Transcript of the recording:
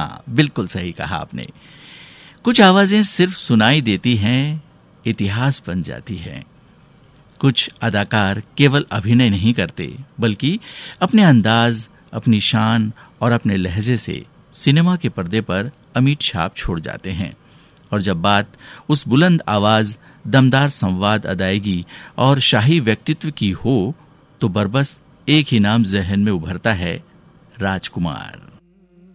हाँ, बिल्कुल सही कहा आपने। कुछ आवाजें सिर्फ सुनाई देती हैं, इतिहास बन जाती हैं। कुछ अदाकार केवल अभिनय नहीं करते, बल्कि अपने अंदाज, अपनी शान और अपने लहजे से सिनेमा के पर्दे पर अमिट छाप छोड़ जाते हैं। और जब बात उस बुलंद आवाज, दमदार संवाद, अदायगी और शाही व्यक्तित्व की हो, तो बरबस एक ही नाम जहन में उभरता है, राजकुमार।